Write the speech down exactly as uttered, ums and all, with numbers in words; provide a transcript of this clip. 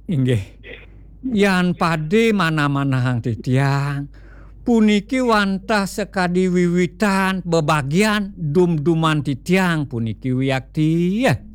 Inggih. Yan pade mana-manahang titiang, puniki wantah sekadi wiwitan bebagian dum-duman titiang puniki wiakti ya.